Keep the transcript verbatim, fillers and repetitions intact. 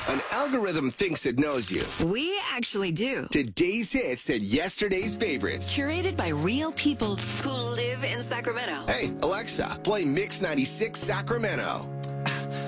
An algorithm thinks it knows you. We actually do. Today's hits and yesterday's favorites. Curated by real people who live in Sacramento. Hey, Alexa, play Mix ninety-six Sacramento.